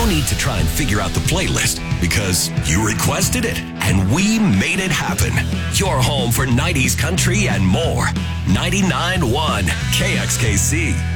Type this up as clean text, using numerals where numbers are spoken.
No need to try and figure out the playlist because you requested it and we made it happen. Your home for 90s country and more. 99.1 KXKC.